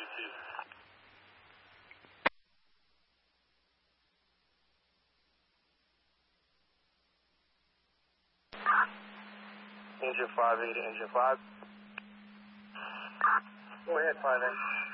Engine 5A to engine 5. Go ahead, 5A.